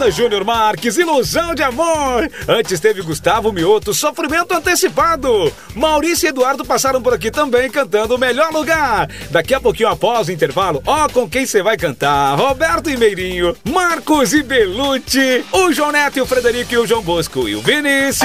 Estrada, Júnior Marques, Ilusão de Amor. Antes teve Gustavo Mioto, Sofrimento Antecipado. Maurício e Eduardo passaram por aqui também cantando O Melhor Lugar. Daqui a pouquinho após o intervalo, ó com quem você vai cantar. Roberto e Meirinho, Marcos e Belucci, o João Neto e o Frederico e o João Bosco e o Vinícius.